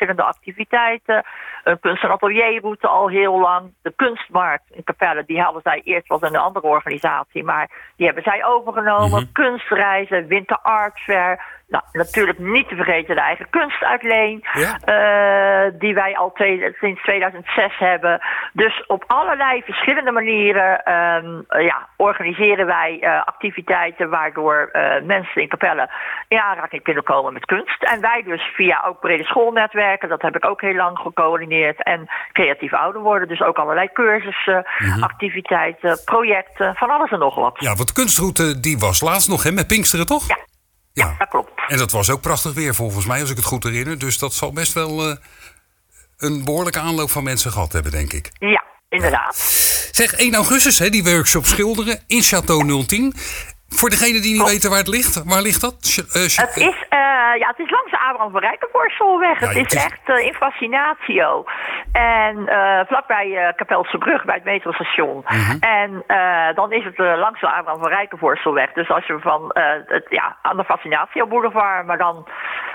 verschillende activiteiten. Een kunst- en atelierroute al heel lang. De kunstmarkt in Capelle, die hadden zij eerst was een andere organisatie, maar die hebben zij overgenomen. Kunstreizen, Winter Art Fair. Nou, natuurlijk niet te vergeten de eigen kunstuitleen, die wij al sinds 2006 hebben. Dus op allerlei verschillende manieren organiseren wij activiteiten waardoor mensen in Capelle in aanraking kunnen komen met kunst. En wij dus via ook brede schoolnetwerken, dat heb ik ook heel lang gecoördineerd, en creatief ouder worden. Dus ook allerlei cursussen, activiteiten, projecten, van alles en nog wat. Ja, want de kunstroute die was laatst nog, hè, met Pinksteren, toch? Ja, dat klopt. En dat was ook prachtig weer volgens mij, als ik het goed herinner. Dus dat zal best wel een behoorlijke aanloop van mensen gehad hebben, denk ik. Ja, inderdaad. Zeg, 1 augustus, hè, die workshop schilderen in Château 010. Voor degenen die niet weten waar het ligt, waar ligt dat? Het is langs de Abraham van Rijkenvoorselweg. Ja, het is echt in Fascinatio. En vlakbij Kapelse Brug, bij het metrostation. En dan is het langs de Abraham van Rijkenvoorselweg. Dus als je aan de Fascinatio Boulevard, maar dan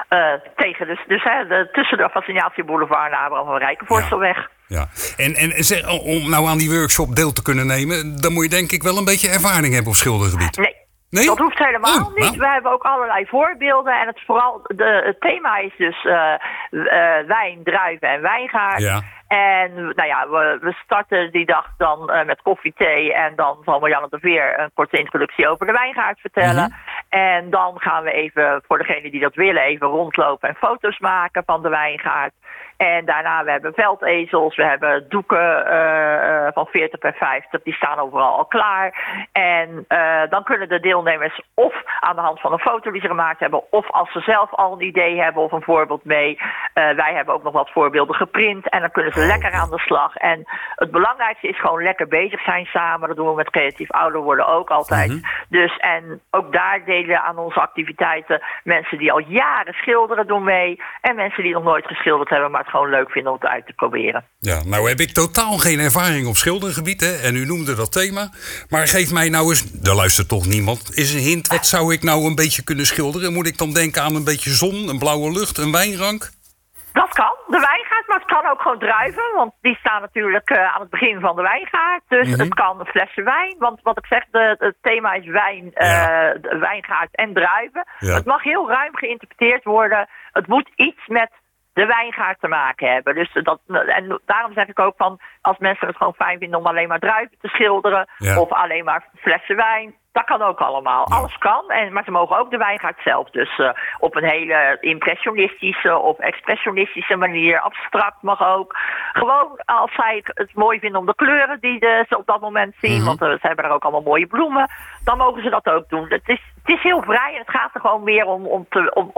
tussen de Fascinatio Boulevard en de Abraham van Rijkenvoorselweg. Ja, en zeg, om nou aan die workshop deel te kunnen nemen, dan moet je denk ik wel een beetje ervaring hebben op schildergebied. Nee, dat hoeft helemaal niet. We hebben ook allerlei voorbeelden. En het thema is dus wijn, druiven en wijngaard. Ja. En we starten die dag dan met koffie, thee. En dan zal Marianne de Veer een korte introductie over de wijngaard vertellen. En dan gaan we even, voor degenen die dat willen, even rondlopen en foto's maken van de wijngaard. En daarna, we hebben veldezels, we hebben doeken van 40 bij 50, die staan overal al klaar. En dan kunnen de deelnemers of aan de hand van een foto die ze gemaakt hebben, of als ze zelf al een idee hebben of een voorbeeld mee. Wij hebben ook nog wat voorbeelden geprint en dan kunnen ze lekker aan de slag. En het belangrijkste is gewoon lekker bezig zijn samen. Dat doen we met creatief ouder worden ook altijd. Dus, en ook daar delen aan onze activiteiten mensen die al jaren schilderen doen mee. En mensen die nog nooit geschilderd hebben, maar het gewoon leuk vinden om het uit te proberen. Ja, nou heb ik totaal geen ervaring op schildergebied, hè, en u noemde dat thema. Maar geef mij nou eens, daar luistert toch niemand, is een hint. Wat zou ik nou een beetje kunnen schilderen? Moet ik dan denken aan een beetje zon, een blauwe lucht, een wijnrank? Dat kan, de wijngaard, maar het kan ook gewoon druiven. Want die staan natuurlijk aan het begin van de wijngaard. Dus het kan flessen wijn. Want wat ik zeg, het thema is wijn, wijngaard en druiven. Ja. Het mag heel ruim geïnterpreteerd worden. Het moet iets met de wijngaard te maken hebben. Dus en daarom zeg ik ook van, als mensen het gewoon fijn vinden om alleen maar druiven te schilderen, of alleen maar flessen wijn, dat kan ook allemaal. Ja. Alles kan, maar ze mogen ook de wijngaard zelf. Dus op een hele impressionistische of expressionistische manier. Abstract mag ook. Gewoon als zij het mooi vinden om de kleuren die ze op dat moment zien. Want ze hebben er ook allemaal mooie bloemen. Dan mogen ze dat ook doen. Het is heel vrij en het gaat er gewoon meer om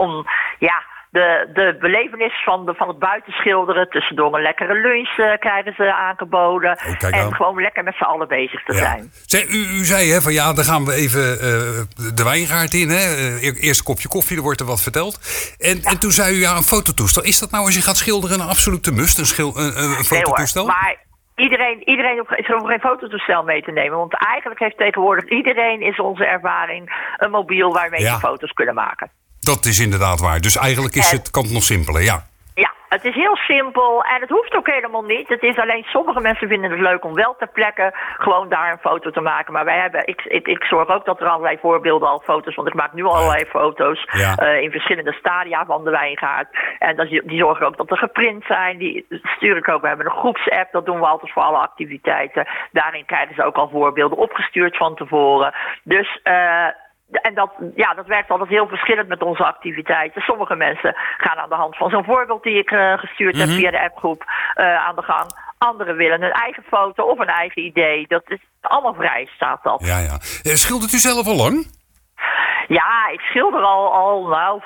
de belevenis van het buitenschilderen. Tussendoor een lekkere lunch krijgen ze aangeboden. En gewoon lekker met z'n allen bezig te zijn. Zeg, u zei hè, van dan gaan we even de wijngaard in. Hè? Eerst een kopje koffie, er wordt er wat verteld. En toen zei u een fototoestel. Is dat nou als je gaat schilderen een absolute must? Een fototoestel? Nee, hoor, maar iedereen hoeft geen fototoestel mee te nemen. Want eigenlijk heeft tegenwoordig iedereen in onze ervaring een mobiel waarmee ze foto's kunnen maken. Dat is inderdaad waar. Dus eigenlijk kan het nog simpeler, ja. Ja, het is heel simpel en het hoeft ook helemaal niet. Het is alleen, sommige mensen vinden het leuk om wel ter plekke gewoon daar een foto te maken. Maar ik zorg ook dat er allerlei voorbeelden al foto's, want ik maak nu allerlei foto's in verschillende stadia van de wijngaard. En die zorgen ook dat er geprint zijn. Die stuur ik ook. We hebben een groepsapp, dat doen we altijd voor alle activiteiten. Daarin krijgen ze ook al voorbeelden opgestuurd van tevoren. Dus en dat werkt altijd heel verschillend met onze activiteiten. Sommige mensen gaan aan de hand van zo'n voorbeeld die ik gestuurd heb via de appgroep aan de gang. Anderen willen een eigen foto of een eigen idee. Dat is allemaal vrij, staat dat. Ja. Schildert u zelf al lang? Ja, ik schilder al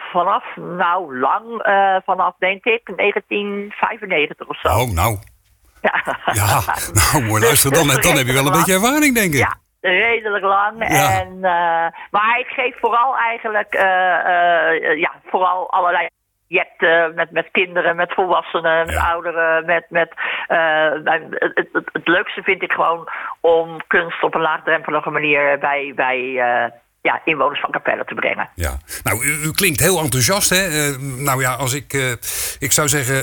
vanaf denk ik 1995 of zo. Oh, nou. Ja, nou, mooi luisteren. Dan heb je wel een beetje ervaring, denk ik. Ja. Redelijk lang. Ja. Maar ik geef vooral eigenlijk vooral allerlei projecten met kinderen, met volwassenen, met ouderen. Het leukste vind ik gewoon om kunst op een laagdrempelige manier bij inwoners van Capelle te brengen. Ja, nou, u klinkt heel enthousiast, hè? Als ik zou zeggen,